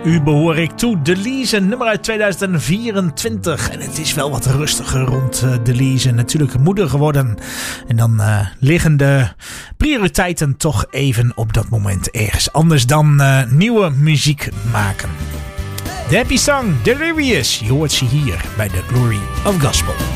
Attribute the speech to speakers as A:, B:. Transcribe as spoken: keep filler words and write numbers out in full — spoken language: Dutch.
A: u behoor ik toe. Deleuze, een nummer uit tweeduizend vierentwintig. En het is wel wat rustiger rond uh, Deleuze. Natuurlijk moeder geworden. En dan uh, liggen de prioriteiten toch even op dat moment ergens anders dan uh, nieuwe muziek maken. De happy song, Delirious. Je hoort ze hier bij The Glory of Gospel.